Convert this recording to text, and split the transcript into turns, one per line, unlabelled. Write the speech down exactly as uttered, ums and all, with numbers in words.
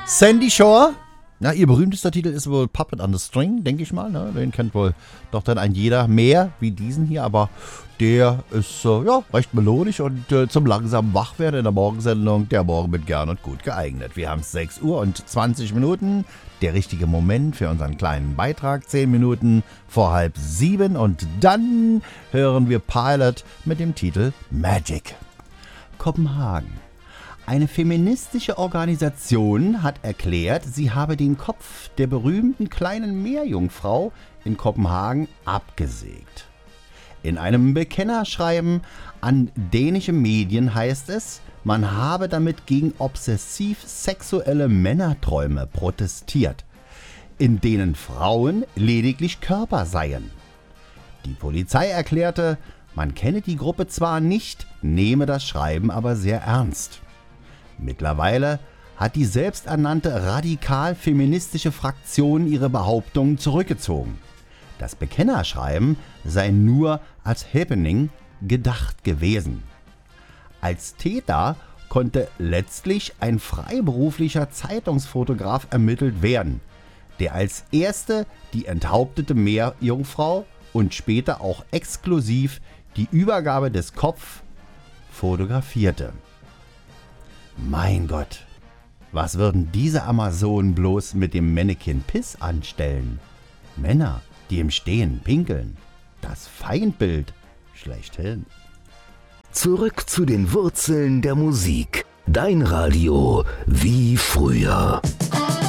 Sandy Shore. Na, ihr berühmtester Titel ist wohl Puppet on the String, denke ich mal. Ne? Den kennt wohl doch dann ein jeder mehr wie diesen hier, aber der ist äh, ja recht melodisch und äh, zum langsamen Wachwerden in der Morgensendung der Morgen mit gern und gut geeignet. Wir haben es sechs Uhr und zwanzig Minuten, der richtige Moment für unseren kleinen Beitrag, zehn Minuten vor halb sieben und dann hören wir Pilot mit dem Titel Magic. Kopenhagen. Eine feministische Organisation hat erklärt, sie habe den Kopf der berühmten kleinen Meerjungfrau in Kopenhagen abgesägt. In einem Bekennerschreiben an dänische Medien heißt es, man habe damit gegen obsessiv-sexuelle Männerträume protestiert, in denen Frauen lediglich Körper seien. Die Polizei erklärte, man kenne die Gruppe zwar nicht, nehme das Schreiben aber sehr ernst. Mittlerweile hat die selbsternannte radikal-feministische Fraktion ihre Behauptungen zurückgezogen. Das Bekennerschreiben sei nur als Happening gedacht gewesen. Als Täter konnte letztlich ein freiberuflicher Zeitungsfotograf ermittelt werden, der als erste die enthauptete Meerjungfrau und später auch exklusiv die Übergabe des Kopfs fotografierte. Mein Gott, was würden diese Amazonen bloß mit dem Mannequin Piss anstellen? Männer, die im Stehen pinkeln. Das Feindbild schlechthin.
Zurück zu den Wurzeln der Musik. Dein Radio wie früher.